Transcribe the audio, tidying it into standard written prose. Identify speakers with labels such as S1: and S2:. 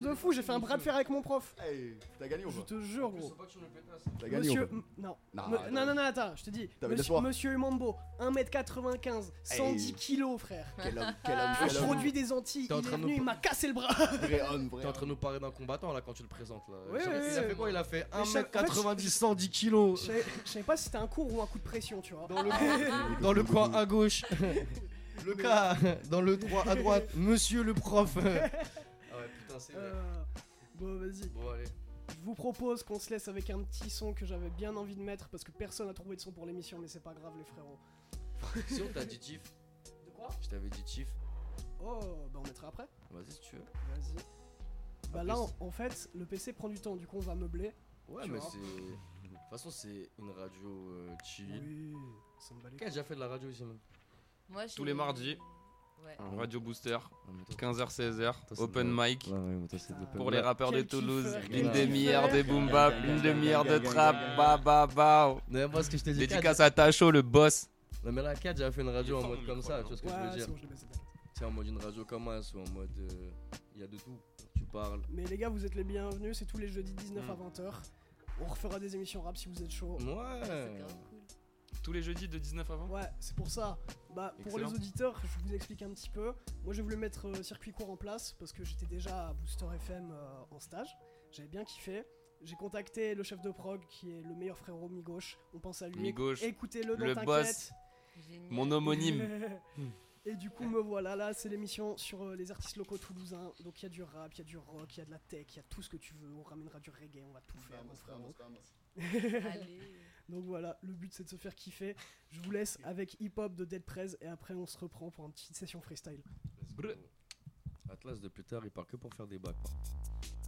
S1: de fou, j'ai fait un bras de fer avec mon prof.
S2: Hey, t'as gagné ou
S1: Je
S2: pas?
S1: te jure, gros.
S2: T'as gagné ou
S1: Monsieur.
S2: pas?
S1: Non.
S2: Non,
S1: Non, attends, je te dis.
S2: T'avais
S1: Monsieur,
S2: l'espoir.
S1: Monsieur Mambo, 1m95, 110 kilos, frère.
S2: Quel homme, quel
S1: Un
S2: homme, quel homme.
S1: produit des Antilles,
S3: T'es en
S1: il est
S3: train de
S1: venu,
S3: nous-
S1: il m'a cassé le bras.
S2: Vrai homme, vrai
S3: T'es en train de
S2: homme.
S3: nous parler d'un combattant là quand tu le présentes là.
S1: Ouais,
S3: il
S1: ouais,
S3: a fait
S1: ouais.
S3: quoi? Il a fait
S1: Mais je sais-
S3: 1m90, 110 kilos.
S1: Je savais pas si c'était un cours ou un coup de pression, tu vois.
S3: Dans le coin à gauche. Le cas dans le droit à droite. Monsieur le prof. Ah ouais, putain, c'est vrai.
S1: Bon, vas-y.
S3: Bon, allez.
S1: Je vous propose qu'on se laisse avec un petit son que j'avais bien envie de mettre parce que personne n'a trouvé de son pour l'émission, mais c'est pas grave, les frérots.
S3: Si on t'a dit Chief,
S1: De quoi?
S3: je t'avais dit Chief.
S1: Oh, bah on mettra après.
S3: Vas-y si tu veux.
S1: Vas-y. Bah
S3: Après,
S1: là, en fait, le PC prend du temps, du coup, on va meubler.
S3: Ouais,
S1: Tu
S3: mais
S1: vois.
S3: c'est. De toute façon, c'est une radio chill.
S1: Oui, ça me bat les
S3: Qui a déjà fait de la radio ici, même?
S4: Moi,
S5: Tous les mardis,
S4: Ouais.
S5: Radio Booster,
S3: Ah, mais toi,
S5: 15h-16h,
S3: c'est
S5: open
S3: de-
S5: mic.
S3: Ouais, mais toi, c'est de l'open
S5: Pour les
S3: mic.
S5: rappeurs de
S1: Quel
S5: Toulouse,
S1: kiffeur,
S5: une
S1: quel
S5: demi-heure de
S1: kiffeur.
S5: boom bap, une demi-heure de trap, ba ba ba.
S3: Non, moi, ce que je t'ai dit.
S5: Dédicace à Tacho, le boss.
S3: Non, mais là, Kat, j'avais fait une radio en
S5: fort,
S3: mode
S5: mon
S3: comme
S5: micro,
S3: ça,
S5: là.
S3: tu vois ce que je
S1: Ouais,
S3: veux
S1: c'est
S3: dire?
S1: bon, je le mets, c'est bon.
S3: C'est en mode une radio comme ça, ou en mode. Il y a de tout. Tu parles.
S1: Mais les gars, vous êtes les bienvenus, c'est tous les jeudis 19
S5: Mm.
S1: à 20h. On refera des émissions rap si vous êtes chaud.
S4: C'est
S3: Ouais.
S4: grave cool.
S5: Tous les jeudis de 19 à 20.
S1: Ouais, c'est pour ça. Bah, pour
S5: Excellent.
S1: les auditeurs, je vous explique un petit peu. Moi, j'ai voulu mettre circuit court en place parce que j'étais déjà à Booster FM en stage. J'avais bien kiffé. J'ai contacté le chef de prog qui est le meilleur frérot mi-gauche. On pense à lui.
S5: Mi-gauche,
S1: Écoutez-le,
S5: le
S1: donc
S5: boss.
S1: t'inquiète.
S4: Génial.
S5: Mon homonyme.
S1: Et du coup, me voilà là, c'est l'émission sur les artistes locaux toulousains. Donc il y a du rap, il y a du rock, il y a de la tech, il y a tout ce que tu veux. On ramènera du reggae, on va tout faire, mon frérot.
S4: Allez.
S1: Donc voilà, le but c'est de se faire kiffer. Je vous laisse avec Hip Hop de Dead Prez et après on se reprend pour une petite session freestyle.
S3: Atlas, depuis tard, il part que pour faire des bacs.